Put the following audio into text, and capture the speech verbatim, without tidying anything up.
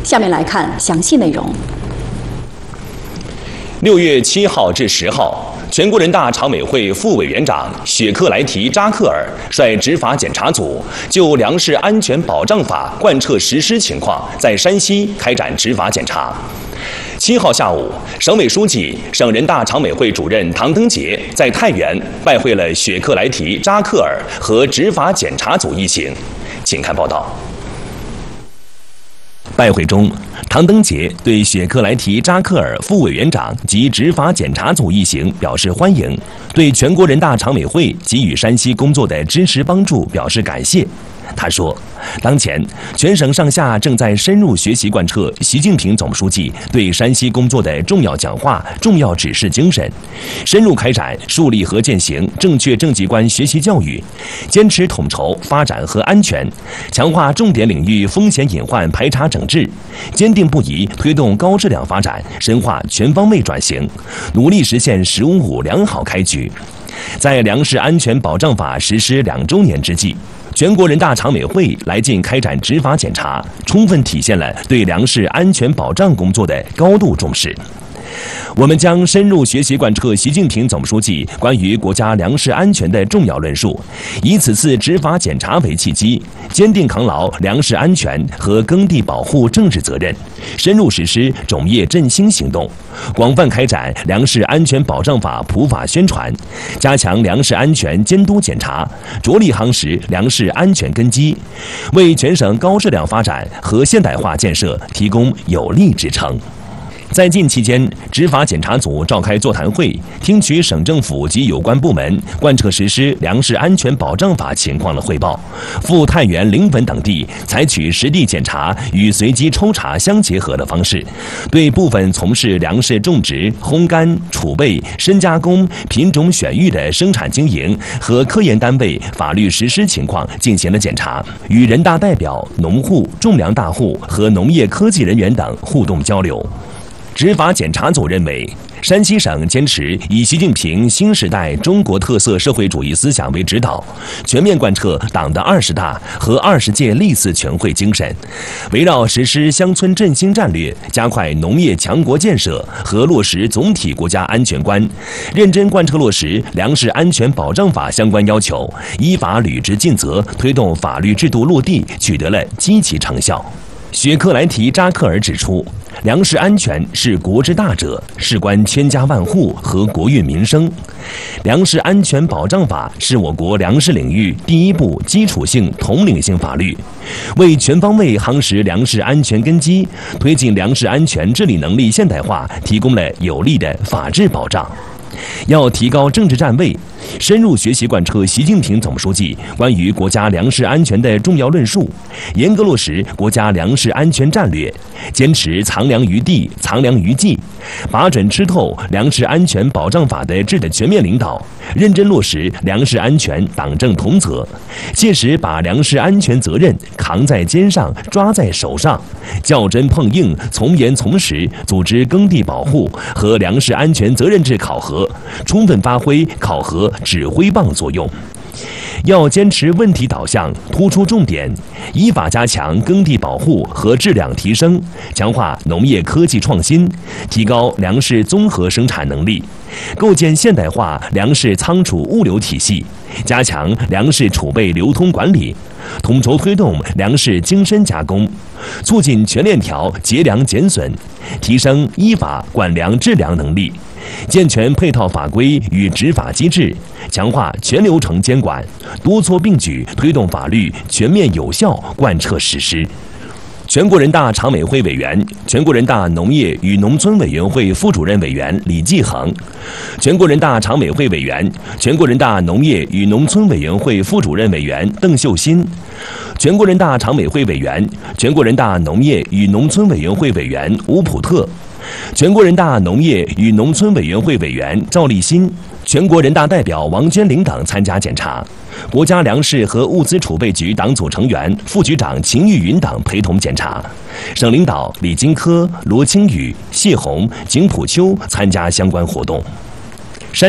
下面来看详细内容。 六月七号至十号，全国人大常委会副委员长雪克莱提扎克尔率执法检查组就粮食安全保障法贯彻实施情况，在山西开展执法检查。七号下午，省委书记、省人大常委会主任唐登杰在太原拜会了雪克莱提扎克尔和执法检查组一行。请看报道。拜会中，唐登杰对雪克莱提扎克尔副委员长及执法检查组一行表示欢迎，对全国人大常委会给予山西工作的支持帮助表示感谢。他说，当前全省上下正在深入学习贯彻习近平总书记对山西工作的重要讲话、重要指示精神，深入开展树立和践行正确政绩观学习教育，坚持统筹发展和安全，强化重点领域风险隐患排查整治，坚定不移推动高质量发展，深化全方位转型，努力实现“十五五”良好开局。在粮食安全保障法实施两周年之际，全国人大常委会来晋开展执法检查，充分体现了对粮食安全保障工作的高度重视。我们将深入学习贯彻习近平总书记关于国家粮食安全的重要论述，以此次执法检查为契机，坚定扛牢粮食安全和耕地保护政治责任，深入实施种业振兴行动，广泛开展粮食安全保障法普法宣传，加强粮食安全监督检查，着力夯实粮食安全根基，为全省高质量发展和现代化建设提供有力支撑。在晋期间，执法检查组召开座谈会，听取省政府及有关部门贯彻实施粮食安全保障法情况的汇报，赴太原、临汾等地采取实地检查与随机抽查相结合的方式，对部分从事粮食种植、烘干、储备、深加工、品种选育的生产经营和科研单位法律实施情况进行了检查，与人大代表、农户、种粮大户和农业科技人员等互动交流。执法检查组认为，山西省坚持以习近平新时代中国特色社会主义思想为指导，全面贯彻党的二十大和二十届历次全会精神，围绕实施乡村振兴战略，加快农业强国建设和落实总体国家安全观，认真贯彻落实粮食安全保障法相关要求，依法履职尽责，推动法律制度落地，取得了积极成效。雪克莱提扎克尔指出，粮食安全是国之大者，事关千家万户和国运民生。粮食安全保障法是我国粮食领域第一部基础性统领性法律，为全方位夯实粮食安全根基，推进粮食安全治理能力现代化提供了有力的法治保障。要提高政治站位，深入学习贯彻习近平总书记关于国家粮食安全的重要论述，严格落实国家粮食安全战略，坚持藏粮于地、藏粮于技，把准吃透粮食安全保障法的质的全面领导，认真落实粮食安全党政同责，切实把粮食安全责任扛在肩上、抓在手上，较真碰硬、从严从实组织耕地保护和粮食安全责任制考核，充分发挥考核指挥棒作用。要坚持问题导向，突出重点，依法加强耕地保护和质量提升，强化农业科技创新，提高粮食综合生产能力，构建现代化粮食仓储物流体系，加强粮食储备流通管理，统筹推动粮食精深加工，促进全链条节粮减损，提升依法管粮治粮能力，健全配套法规与执法机制，强化全流程监管，多措并举推动法律全面有效贯彻实施。全国人大常委会委员、全国人大农业与农村委员会副主任委员李继恒，全国人大常委会委员、全国人大农业与农村委员会副主任委员邓秀新，全国人大常委会委员、全国人大农业与农村委员会委员吴普特，全国人大农业与农村委员会委员赵立新，全国人大代表王娟玲等参加检查。国家粮食和物资储备局党组成员、副局长秦玉云等陪同检查。省领导李金科、罗清宇、谢红、景普秋参加相关活动。